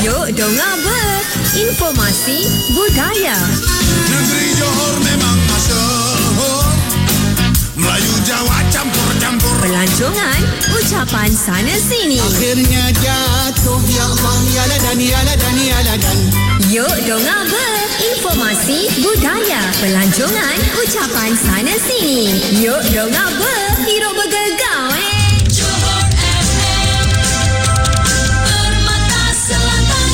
Yuk dengar ber. Informasi budaya. Negeri Johor memang masyhur, Melayu Jawa campur-campur. Pelancongan, ucapan sana sini. Akhirnya jatuh, ya Allah, ya ladan, ya ladan, ya ladan. Yuk dengar ber. Informasi budaya. Pelancongan, ucapan sana sini. Yuk dengar ber. Hidup bergegau Johor FM, Permata Selatan.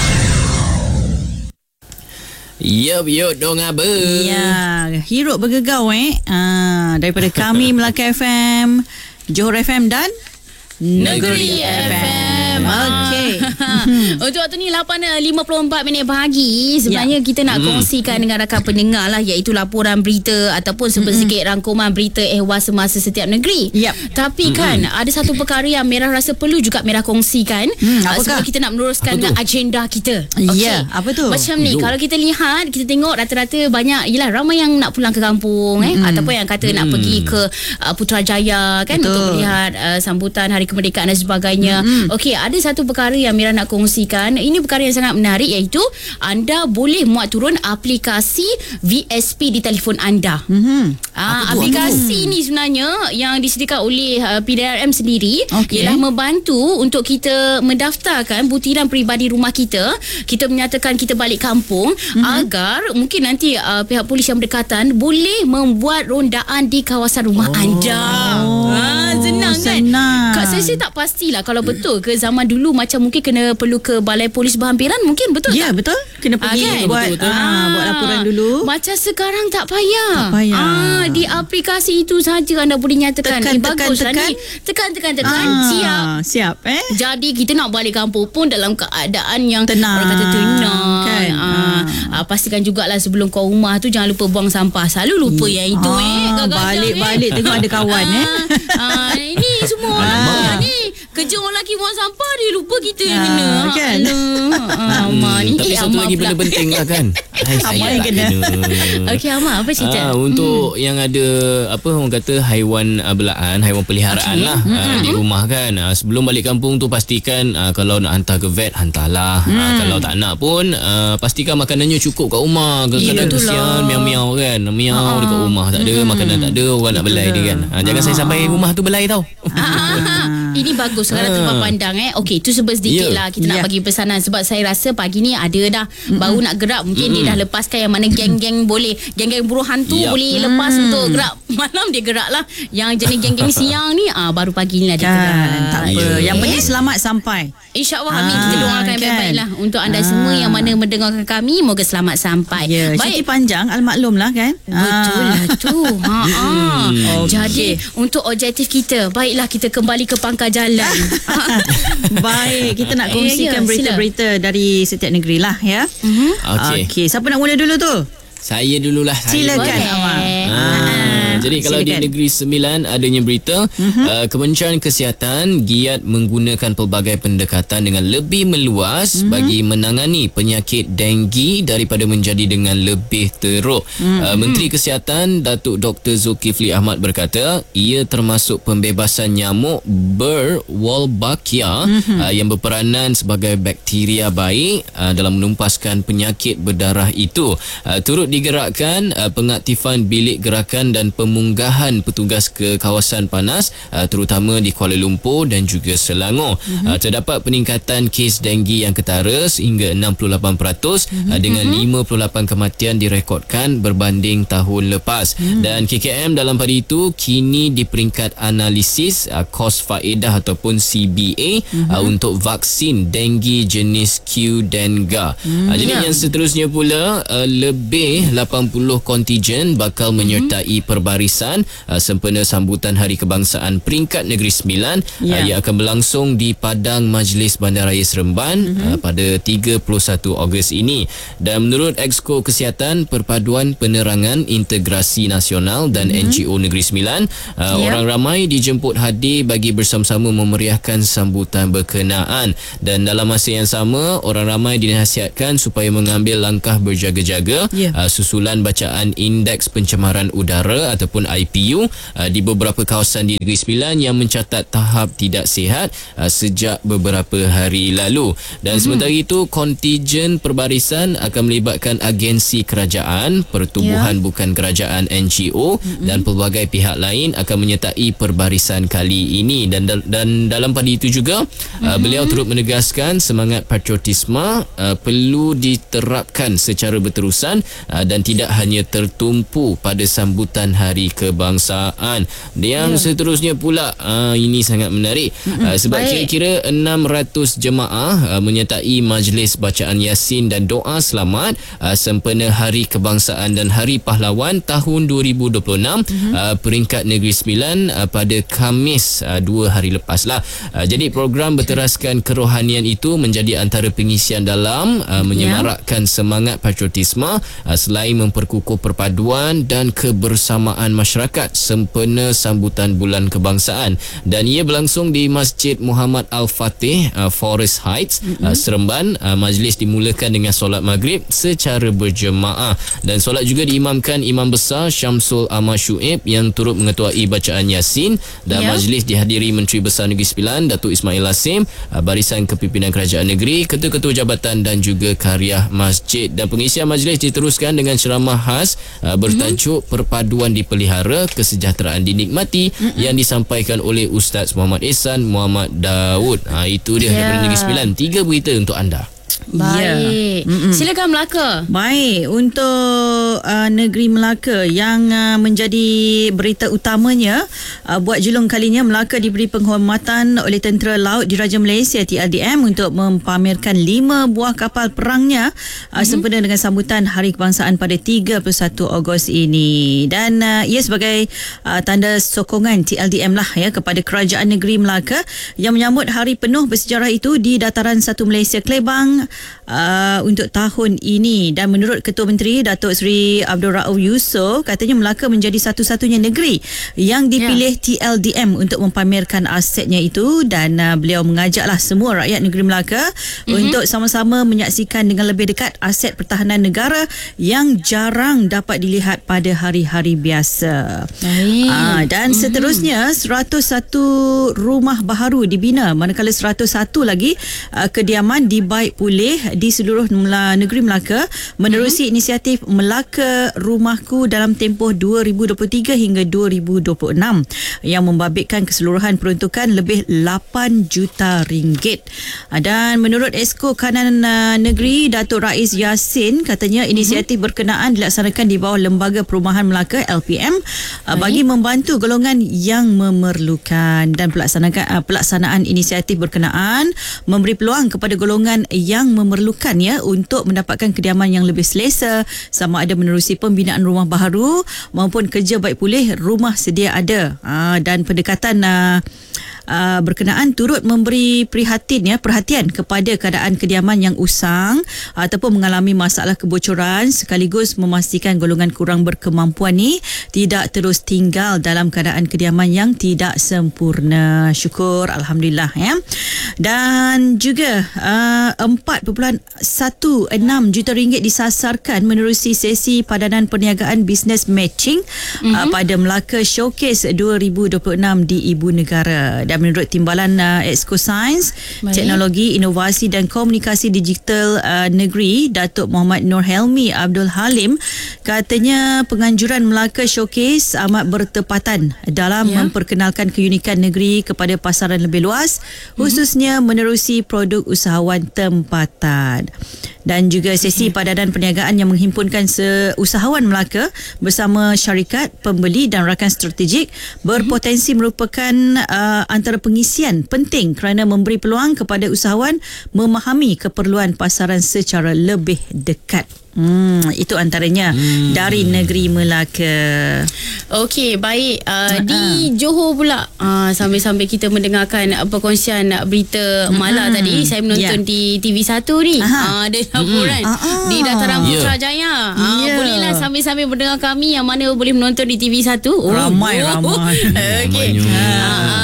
Yuk dong apa? Ya, Hiruk bergegau daripada kami Melaka FM, Johor FM dan Negeri FM. Okey. Untuk waktu ni 8.54 pagi. Sebenarnya kita nak kongsikan dengan rakan pendengar lah, iaitu laporan berita ataupun sedikit rangkuman berita ehwal semasa setiap negeri. Yap. Tapi kan ada satu perkara yang Merah rasa perlu juga Merah kongsikan. Apakah? Sebab kita nak meneruskan dengan agenda kita. Ya, apa tu? Macam ni, kalau kita lihat, kita tengok rata-rata banyak, yelah, ramai yang nak pulang ke kampung ataupun yang kata nak pergi ke Putrajaya kan, untuk melihat sambutan Hari Kemerdekaan dan sebagainya. Okey, ada satu perkara yang Mira nak kongsikan. Ini perkara yang sangat menarik, iaitu anda boleh muat turun aplikasi VSP di telefon anda. Aplikasi ni sebenarnya yang disediakan oleh PDRM sendiri, ialah membantu untuk kita mendaftarkan butiran peribadi rumah kita. Kita menyatakan kita balik kampung agar mungkin nanti pihak polis yang berdekatan boleh membuat rondaan di kawasan rumah anda. Senang kan? Kak, saya tak pastilah kalau betul ke zaman dulu macam mungkin perlu ke balai polis berhampiran, mungkin betul Ya, tak? betul. Kena pergi kan? buat buat laporan dulu. Macam sekarang tak payah. Tak payah. Di aplikasi itu saja anda boleh nyatakan baguslah ni. Tekan. Siap. Jadi kita nak balik kampung pun dalam keadaan yang Tenang. orang kata tenang Kan? pastikan jugalah sebelum kau rumah tu jangan lupa buang sampah. Selalu lupa yang itu Balik tengok ada kawan ini semua ni kerja orang lelaki buang sampah, dia lupa kita yang kena kan? Tapi satu lagi benda penting lah kan. Amal yang kena. Okey, Amal, apa cerita? Untuk yang ada apa orang kata haiwan belaan, haiwan peliharaan lah di rumah kan. Sebelum balik kampung tu pastikan kalau nak hantar ke vet, hantarlah. Kalau tak nak pun pastikan makanannya cukup kat rumah. Kadang-kadang kesian miau-miau kan. Miau dekat rumah tak ada makanan, tak ada orang nak belai dia kan. Jangan saya sampai rumah tu belai tau. Ini bagus sekarang tempat pandang Okey, tu sebab sedikit lah kita nak bagi pesanan, sebab saya rasa pagi ni ada dah baru nak gerak, mungkin dia dah lepaskan yang mana geng-geng boleh, geng-geng buruh hantu boleh lepas untuk gerak malam, dia gerak lah. Yang jenis geng-geng siang ni baru pagi ni lah dia gerak. Tak apa. Yang penting selamat sampai. InsyaAllah amin. Kita doakan yang baik-baik lah untuk anda semua yang mana mendengarkan kami, moga selamat sampai. Cuti panjang al-maklum lah kan. Betul lah tu. Jadi untuk objektif kita, baiklah kita kembali ke pangkal jalan. Baik, kita nak kongsikan berita-berita dari setiap negeri lah ya. Okey, siapa nak mula dulu tu? Saya dululah. Silakan Amal. Jadi kalau di Negeri Sembilan adanya berita Kementerian Kesihatan giat menggunakan pelbagai pendekatan dengan lebih meluas bagi menangani penyakit denggi daripada menjadi dengan lebih teruk. Menteri Kesihatan Datuk Dr. Zulkifli Ahmad berkata ia termasuk pembebasan nyamuk Wolbachia yang berperanan sebagai bakteria baik dalam menumpaskan penyakit berdarah itu. Turut digerakkan pengaktifan bilik gerakan dan pemunggahan petugas ke kawasan panas terutama di Kuala Lumpur dan juga Selangor. Terdapat peningkatan kes denggi yang ketara sehingga 68% dengan 58 kematian direkodkan berbanding tahun lepas. Dan KKM dalam pada itu kini di peringkat analisis kos faedah ataupun CBA untuk vaksin denggi jenis Q-Denga. Jadi yang seterusnya pula lebih 80 kontijen bakal menyertai perbarisan sempena sambutan Hari Kebangsaan peringkat Negeri Sembilan yang akan berlangsung di Padang Majlis Bandaraya Seremban pada 31 Ogos ini. Dan menurut Exco Kesihatan Perpaduan Penerangan Integrasi Nasional dan NGO Negeri Sembilan, orang ramai dijemput hadir bagi bersama-sama memeriahkan sambutan berkenaan. Dan dalam masa yang sama, orang ramai dinasihatkan supaya mengambil langkah berjaga-jaga susulan bacaan indeks pencemaran udara ataupun ataupun IPU di beberapa kawasan di Negeri Sembilan yang mencatat tahap tidak sihat sejak beberapa hari lalu. Dan sementara itu, kontijen perbarisan akan melibatkan agensi kerajaan, pertubuhan bukan kerajaan NGO dan pelbagai pihak lain akan menyertai perbarisan kali ini. Dan dalam pada itu juga beliau turut menegaskan semangat patriotisme perlu diterapkan secara berterusan dan tidak hanya tertumpu pada sambutan Hari Kebangsaan. Yang seterusnya pula ini sangat menarik sebab kira-kira 600 jemaah menyertai majlis bacaan Yasin dan doa selamat sempena Hari Kebangsaan dan Hari Pahlawan tahun 2026 peringkat Negeri Sembilan pada Khamis 2 hari lepas lah. Jadi program berteraskan kerohanian itu menjadi antara pengisian dalam menyemarakkan semangat patriotisme selain memperkukuh perpaduan dan kebersamaan masyarakat sempena sambutan Bulan Kebangsaan. Dan ia berlangsung di Masjid Muhammad Al-Fatih, Forest Heights, Seremban. Majlis dimulakan dengan solat maghrib secara berjemaah dan solat juga diimamkan Imam Besar Syamsul Ahmad Syuib yang turut mengetuai bacaan Yasin. Dan majlis dihadiri Menteri Besar Negeri Sembilan Datuk Ismail Hasim, Barisan Kepimpinan Kerajaan Negeri, Ketua-Ketua Jabatan dan juga Karya Masjid. Dan pengisian majlis diteruskan dengan ceramah khas bertajuk Perpaduan Dipelihara, Kesejahteraan Dinikmati yang disampaikan oleh Ustaz Muhammad Ehsan Muhammad Daud. Itu dia daripada Negeri Sembilan. 3 berita untuk anda. Baik. Silakan Melaka. Baik, untuk negeri Melaka yang menjadi berita utamanya, buat julung kalinya Melaka diberi penghormatan oleh Tentera Laut Diraja Malaysia TLDM untuk mempamerkan 5 buah kapal perangnya sempena dengan sambutan Hari Kebangsaan pada 31 Ogos ini. Dan ia sebagai tanda sokongan TLDM lah kepada Kerajaan Negeri Melaka yang menyambut hari penuh bersejarah itu di Dataran 1 Malaysia Klebang untuk tahun ini. Dan menurut Ketua Menteri Datuk Seri Abdul Rauf Yusof, katanya Melaka menjadi satu-satunya negeri yang dipilih TLDM untuk mempamerkan asetnya itu. Dan beliau mengajaklah semua rakyat negeri Melaka untuk sama-sama menyaksikan dengan lebih dekat aset pertahanan negara yang jarang dapat dilihat pada hari-hari biasa. Dan seterusnya 101 rumah baharu dibina, manakala 101 lagi kediaman dibaik pulih di seluruh negeri Melaka menerusi inisiatif Melaka Rumahku dalam tempoh 2023 hingga 2026 yang membabitkan keseluruhan peruntukan lebih 8 juta ringgit. Dan menurut Esko Kanan Negeri Datuk Rais Yasin, katanya inisiatif berkenaan dilaksanakan di bawah Lembaga Perumahan Melaka LPM bagi membantu golongan yang memerlukan. Dan pelaksanaan inisiatif berkenaan memberi peluang kepada golongan yang memerlukan untuk mendapatkan kediaman yang lebih selesa, sama ada menerusi pembinaan rumah baharu maupun kerja baik pulih rumah sedia ada. Dan pendekatan berkenaan turut memberi perhatian kepada keadaan kediaman yang usang ataupun mengalami masalah kebocoran, sekaligus memastikan golongan kurang berkemampuan ni tidak terus tinggal dalam keadaan kediaman yang tidak sempurna. Syukur, Alhamdulillah Dan juga 4.16 juta ringgit disasarkan menerusi sesi padanan perniagaan bisnes matching pada Melaka Showcase 2026 di Ibu Negara. Dan menurut Timbalan Exco Sains, Teknologi, Inovasi dan Komunikasi Digital Negeri, Datuk Muhammad Nur Helmi Abdul Halim, katanya penganjuran Melaka Showcase amat bertepatan dalam memperkenalkan keunikan negeri kepada pasaran lebih luas, khususnya menerusi produk usahawan tempatan. Dan juga sesi padanan perniagaan yang menghimpunkan usahawan Melaka bersama syarikat, pembeli dan rakan strategik berpotensi merupakan antara pengisian penting kerana memberi peluang kepada usahawan memahami keperluan pasaran secara lebih dekat. Itu antaranya dari negeri Melaka. Okey, baik. Di Johor pula, sambil-sambil kita mendengarkan perkongsian berita Mala tadi, saya menonton di TV1 ni. Ada laporan di Dataran Putrajaya. Bolehlah sambil-sambil mendengar kami yang mana boleh menonton di TV1. Ramai. Okey.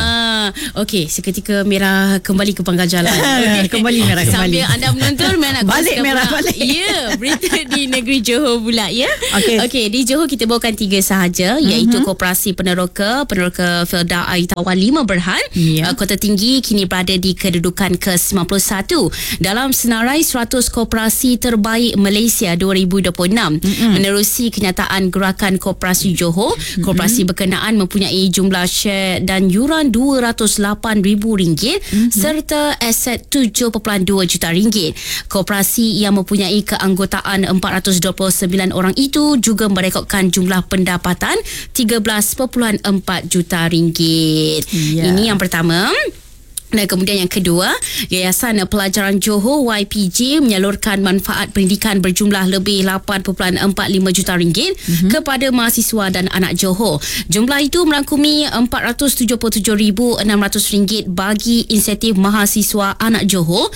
Okey, seketika Merah kembali ke pangkal jalan. Kembali Merah, kembali. Sambil anda menonton, Merah nak Balik kongsikan Merah, pula. balik. Ya, berita di negeri Johor pula ya. Okey. Di Johor kita bawakan 3 sahaja, iaitu Koperasi Peneroka Felda Air Tawar 5 Berhad. Kota Tinggi kini berada di kedudukan ke-91 dalam senarai 100 koperasi terbaik Malaysia 2026. Menerusi kenyataan Gerakan Koperasi Johor, koperasi berkenaan mempunyai jumlah share dan yuran RM208,000 serta aset RM7.2 juta. Koperasi yang mempunyai keanggotaan 429 orang itu juga merekodkan jumlah pendapatan RM13.4 juta. Ini yang pertama. Dan kemudian yang kedua, Yayasan Pelajaran Johor YPJ menyalurkan manfaat pendidikan berjumlah lebih RM8.45 juta kepada mahasiswa dan anak Johor. Jumlah itu merangkumi RM477,600 bagi insentif mahasiswa anak Johor,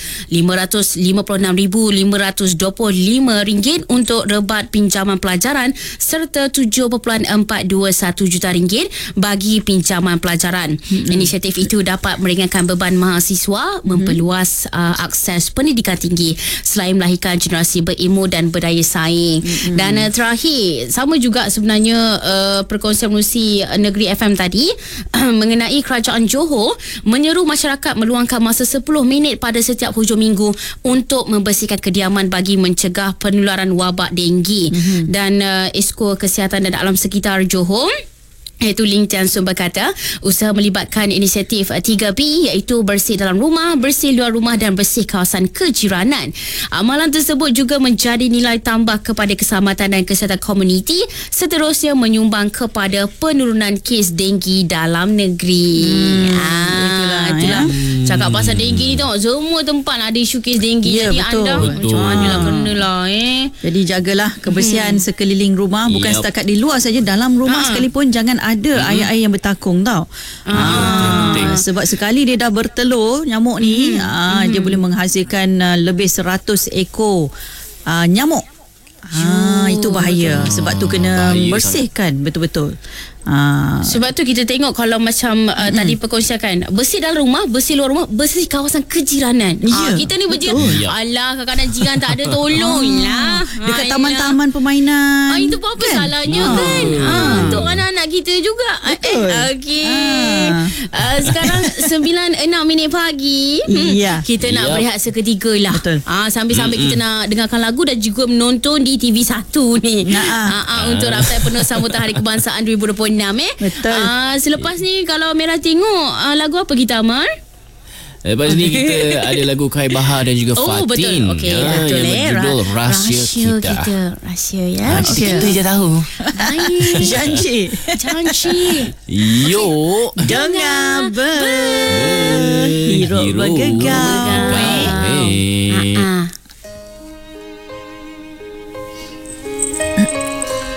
RM556,525 untuk rebat pinjaman pelajaran serta RM7.421 juta bagi pinjaman pelajaran. Inisiatif itu dapat meringankan beban mahasiswa, memperluas akses pendidikan tinggi selain melahirkan generasi berilmu dan berdaya saing. Dan terakhir, sama juga sebenarnya perkongsian menerusi Negeri FM tadi mengenai Kerajaan Johor menyeru masyarakat meluangkan masa 10 minit pada setiap hujung minggu untuk membersihkan kediaman bagi mencegah penularan wabak denggi. Dan Esko Kesihatan dan Alam Sekitar Johor iaitu Ling Tian-Sun berkata, usaha melibatkan inisiatif 3B iaitu bersih dalam rumah, bersih luar rumah dan bersih kawasan kejiranan. Amalan tersebut juga menjadi nilai tambah kepada keselamatan dan kesihatan komuniti, seterusnya menyumbang kepada penurunan kes denggi dalam negeri. Itulah. Cakap pasal denggi ni tengok, semua tempat ada isu kes denggi. Jadi betul. anda macam mana lah kenalah Jadi jagalah kebersihan sekeliling rumah, bukan setakat di luar saja, dalam rumah sekalipun jangan ada air-air yang bertakung tau. Sebab sekali dia dah bertelur nyamuk ni, dia boleh menghasilkan lebih 100 ekor nyamuk. Itu bahaya. Sebab tu kena bersihkan betul-betul. Sebab tu kita tengok kalau macam tadi perkongsian kan, bersih dalam rumah, bersih luar rumah, bersih kawasan kejiranan. Kita ni berjiran. Alah, kadang-kadang jiran tak ada tolong lah. Dekat taman-taman permainan. Itu apa kan? Salahnya kan. Untuk anak-anak kita juga. Okey. Sekarang 9:06 pagi. Kita nak berehat seketika lah. Betul. Sambil-sambil kita nak dengarkan lagu dan juga menonton di TV1 ni. Untuk raptai penuh sambutan Hari Kebangsaan 2026. Betul. Selepas ni kalau Merah tengok lagu apa kita Amal? Lepas ni kita ada lagu Kai Bahar dan juga Fatin. Betul. Okey, betul yang berjudul Rahsia Kita. Rahsia ya. Kita je tahu. Janji. Yo. Dengar berhirup bergegar.